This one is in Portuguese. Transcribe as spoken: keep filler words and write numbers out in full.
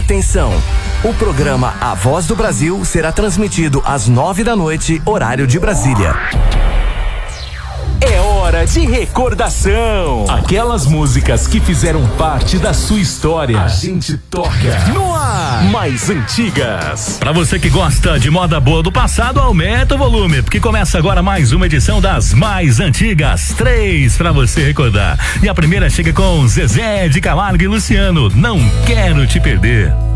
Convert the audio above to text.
Atenção! O programa A Voz do Brasil será transmitido às nove da noite, horário de Brasília. É hora de recordação. Aquelas músicas que fizeram parte da sua história. A gente toca no ar. Mais antigas. Pra você que gosta de moda boa do passado, aumenta o volume, porque começa agora mais uma edição das mais antigas. Três pra você recordar. E a primeira chega com Zezé de Camargo e Luciano. Não quero te perder.